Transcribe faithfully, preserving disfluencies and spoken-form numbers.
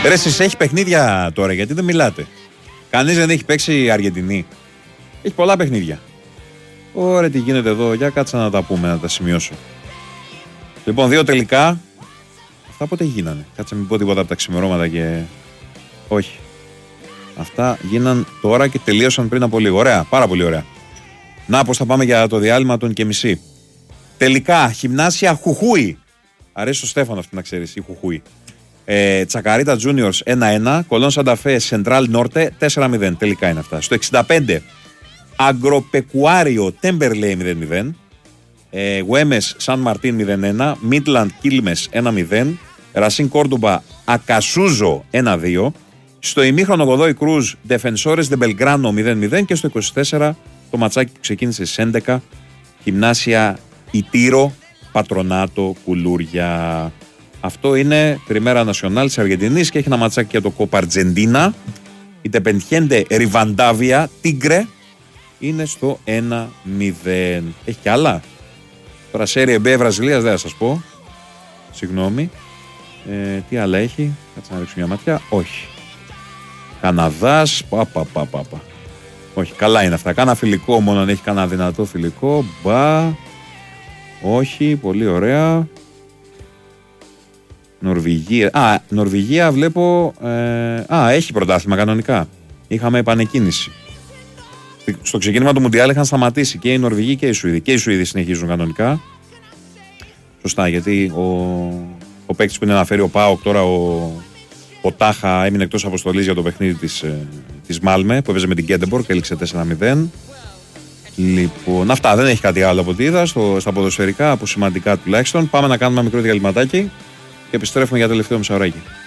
Ρε, εσείς έχει παιχνίδια τώρα, γιατί δεν μιλάτε? Κανείς δεν έχει παίξει η Αργεντινή. Έχει πολλά παιχνίδια. Ωραία, τι γίνεται εδώ, για κάτσα να τα πούμε, να τα σημειώσω. Λοιπόν, δύο τελικά. Αυτά πότε γίνανε? Κάτσε μην πω τίποτα από τα ξημερώματα και... Όχι. Αυτά γίναν τώρα και τελείωσαν πριν από λίγο. Ωραία, πάρα πολύ ωραία. Να, πώς θα πάμε για το διάλειμμα των και μισή. Τελικά, Γυμνάσια Χουχούι. Αρέσει ο Στέφανο αυτή να ξέρεις, η Χουχούι. Ε, Τσακαρίτα Juniors ένα ένα. Κολόν Σανταφέ Σεντράλ Νόρτε τέσσερα μηδέν. Τελικά είναι αυτά. Στο εξήντα πέντε Αγκροπεκουάριο Τέμπερλεϊ μηδέν μηδέν. Ε, Γουέμες Σαν Μαρτίν μηδέν ένα. Μίτλαντ Κίλμες ένα μηδέν. Ρασίν Κόρντουμπα Ακασούζο ένα δύο. Στο ημίχρονο Γοδόη Κρούζ Ντεφενσόρες Δεμπελγκράνο μηδέν μηδέν. Και στο είκοσι τέσσερα το ματσάκι που ξεκίνησε στις έντεκα Γυμνάσια Ιτήρο Πατρονάτο Κουλούρια. Αυτό είναι Πριμέρα Νασιονάλ της Αργεντινής και έχει ένα ματσάκι για το Κόπα Αρτζεντίνα. Η Τεπεντιέντε Ριβαντάβια Τίγκρε είναι στο ένα μηδέν. Έχει κι άλλα. Τώρα Σέρι Μπέ Βραζιλίας δεν θα σας πω. Συγγνώμη. Ε, τι άλλα έχει? Κάτσε να ρίξω μια ματιά. Όχι. Καναδάς. Πα, πα, πα, πα, πα. Όχι, καλά είναι αυτά. Κάνα φιλικό μόνο αν έχει κανένα δυνατό φιλικό. Μπα. Όχι, πολύ ωραία. Νορβηγία. Α, Νορβηγία βλέπω. Ε, α, έχει πρωτάθλημα κανονικά. Είχαμε επανεκκίνηση. Στο ξεκίνημα του Μουντιάλ είχαν σταματήσει και οι Νορβηγοί και οι Σουηδοί. Και οι Σουηδοί συνεχίζουν κανονικά. Σωστά, γιατί ο, ο παίκτης που είναι να φέρει ο Πάοκ τώρα, ο, ο Τάχα, έμεινε εκτός αποστολής για το παιχνίδι της, της Μάλμε που έπαιζε με την Γκέντεμπορκ και έληξε τέσσερα μηδέν. Λοιπόν, αυτά, δεν έχει κάτι άλλο από ό,τι είδα στο, στα ποδοσφαιρικά, από σημαντικά τουλάχιστον. Πάμε να κάνουμε ένα μικρό διαλυματάκι και επιστρέφουμε για τελευταίο μισάωράκι.